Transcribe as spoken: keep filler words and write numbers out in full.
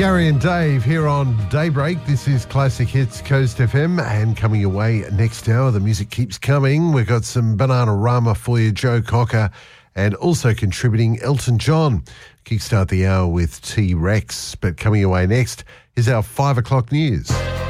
Gary and Dave here on Daybreak. This is Classic Hits Coast F M, and coming your way next hour, the music keeps coming. We've got some Bananarama for you, Joe Cocker, and also contributing Elton John. Kickstart the hour with T-Rex, but coming your way next is our five o'clock news.